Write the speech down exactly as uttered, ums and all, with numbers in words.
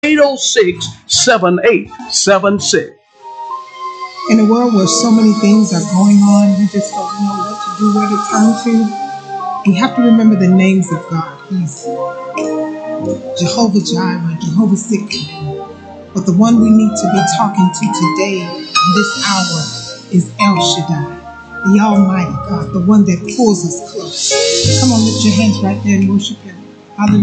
eight oh six, seven eight seven six. In a world where so many things are going on, you just don't know what to do, where to turn to. You have to remember the names of God. He's Jehovah Jireh, Jehovah Sikkenu. But the one we need to be talking to today, in this hour, is El Shaddai, the Almighty God, the one that pulls us close. Come on, lift your hands right there and worship Him. Hallelujah.